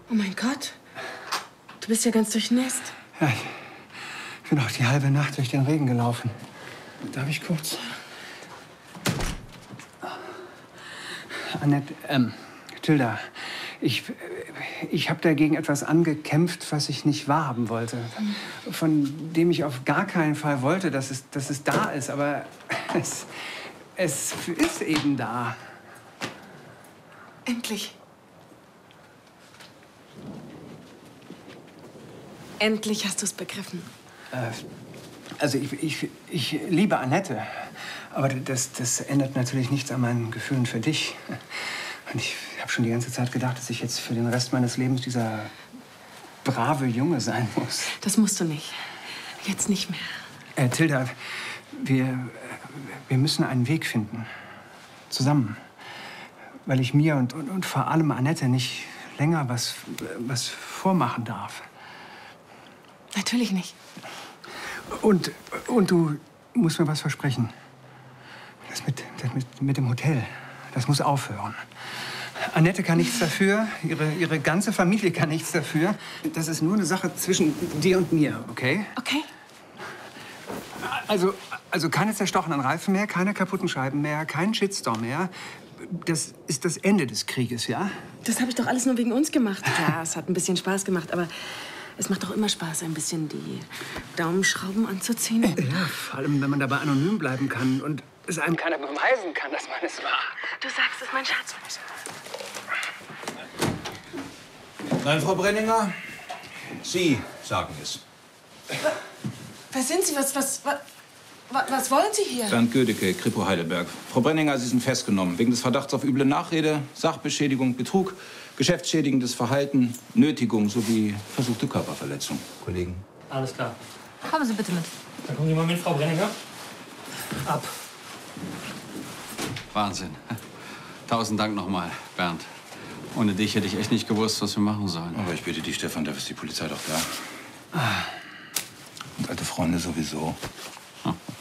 Oh mein Gott. Du bist ja ganz durchnässt. Ja, ich bin auch die halbe Nacht durch den Regen gelaufen. Darf ich kurz? Annette, Tilda, ich habe dagegen etwas angekämpft, was ich nicht wahrhaben wollte. Von dem ich auf gar keinen Fall wollte, dass es da ist. Aber es ist eben da. Endlich. Endlich hast du es begriffen. Also ich liebe Annette. Aber das ändert natürlich nichts an meinen Gefühlen für dich. Und ich habe schon die ganze Zeit gedacht, dass ich jetzt für den Rest meines Lebens dieser brave Junge sein muss. Das musst du nicht. Jetzt nicht mehr. Tilda, wir müssen einen Weg finden. Zusammen. Weil ich mir und vor allem Annette nicht länger was vormachen darf. Natürlich nicht. Und du musst mir was versprechen. Das mit dem Hotel, das muss aufhören. Annette kann nichts dafür, ihre ganze Familie kann nichts dafür. Das ist nur eine Sache zwischen dir und mir, okay? Okay. Also keine zerstochenen Reifen mehr, keine kaputten Scheiben mehr, kein Shitstorm mehr. Das ist das Ende des Krieges, ja? Das habe ich doch alles nur wegen uns gemacht. Klar, es hat ein bisschen Spaß gemacht, aber es macht doch immer Spaß, ein bisschen die Daumenschrauben anzuziehen. Ja, vor allem, wenn man dabei anonym bleiben kann und es einem keiner beweisen kann, dass man es war. Du sagst es, mein Schatz. Nein, Frau Brenninger, Sie sagen es. Wer sind Sie? Was wollen Sie hier? Bernd Gödecke, Kripo Heidelberg. Frau Brenninger, Sie sind festgenommen wegen des Verdachts auf üble Nachrede, Sachbeschädigung, Betrug, geschäftsschädigendes Verhalten, Nötigung sowie versuchte Körperverletzung. Kollegen. Alles klar. Kommen Sie bitte mit. Dann kommen Sie mal mit, Frau Brenninger. Ab. Wahnsinn. 1000 Dank nochmal, Bernd. Ohne dich hätte ich echt nicht gewusst, was wir machen sollen. Aber ich bitte dich, Stefan, dafür ist die Polizei doch da. Und alte Freunde sowieso.